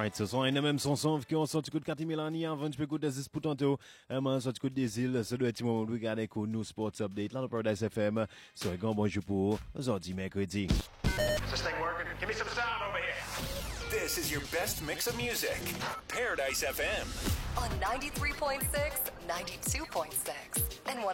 Alright, ce sont même son qui ont sorti coup de 4 Mélanie avant de écouter des pour tantôt. On sorti coup des îles, ça doit être mon regarder avec nous sports update là le Paradise FM. So un grand bonjour pour aujourd'hui mercredi. Is this thing working? Give me some sound over here. This is your best mix of music. Paradise FM. On 93.6, 92.6, and 105.